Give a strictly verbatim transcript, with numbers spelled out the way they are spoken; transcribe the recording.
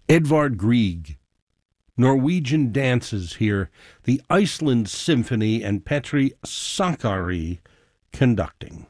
Edvard Grieg. Norwegian Dances here, the Iceland Symphony and Petri Sakari conducting.